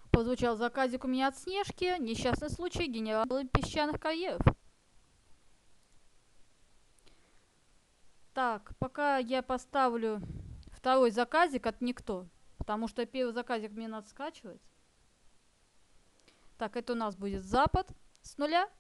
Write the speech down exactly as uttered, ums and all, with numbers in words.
Прозвучал заказик у меня от Снежки. Несчастный случай генерала песчаных карьеров. Так, пока я поставлю второй заказик от никто. Потому что первый заказик мне надо скачивать. Так, это у нас будет запад с нуля.